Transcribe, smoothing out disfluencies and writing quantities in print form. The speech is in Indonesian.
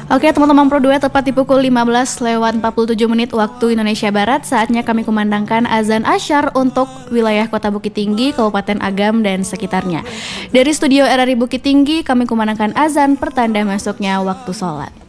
Oke teman-teman Pro 2, tepat di pukul 15:47 waktu Indonesia Barat, saatnya kami kumandangkan azan asyar untuk wilayah Kota Bukit Tinggi, Kabupaten Agam dan sekitarnya. Dari studio RRI Bukit Tinggi kami kumandangkan azan pertanda masuknya waktu sholat.